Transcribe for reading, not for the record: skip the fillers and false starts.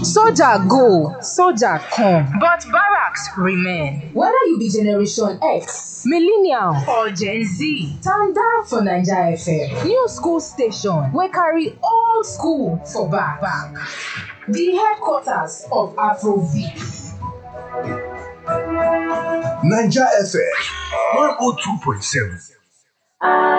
Soldier go, soldier come. But barracks remain. Whether you be Generation X, Millennial, Or Gen Z. stand down for Naija FM. New school station wey carry old school for back. The headquarters of Afrobeat. Naija FM 102.7.